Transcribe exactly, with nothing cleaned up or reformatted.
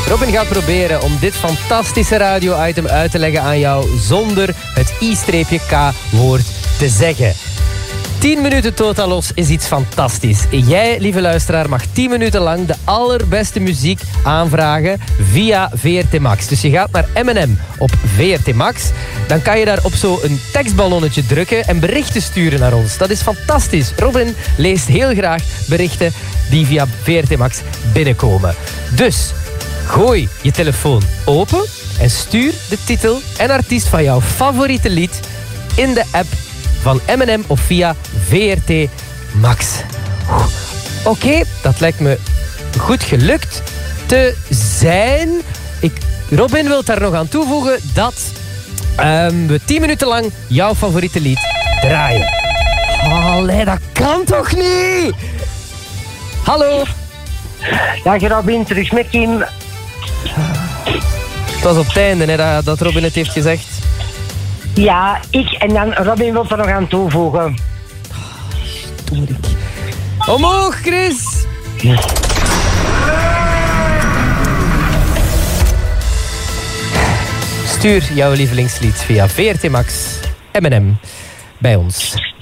Robin gaat proberen om dit fantastische radio-item uit te leggen aan jou zonder het i-k-woord te zeggen. tien minuten Totalos is iets fantastisch. Jij, lieve luisteraar, mag tien minuten lang de allerbeste muziek aanvragen via V R T Max. Dus je gaat naar M en M op V R T Max. Dan kan je daar op zo'n tekstballonnetje drukken en berichten sturen naar ons. Dat is fantastisch. Robin leest heel graag berichten die via V R T Max binnenkomen. Dus gooi je telefoon open en stuur de titel en artiest van jouw favoriete lied in de app van M en M of via V R T Max. Oké, okay, dat lijkt me goed gelukt te zijn. Ik, Robin wil daar nog aan toevoegen dat um, we tien minuten lang jouw favoriete lied draaien. Allee, dat kan toch niet? Hallo? Dag Robin, terug met Kim. Het was op het einde hè, dat, dat Robin het heeft gezegd. Ja, ik en dan Robin wil er nog aan toevoegen. Stoerik. Omhoog, Chris! Ja. Stuur jouw lievelingslied via V R T Max M en M bij ons.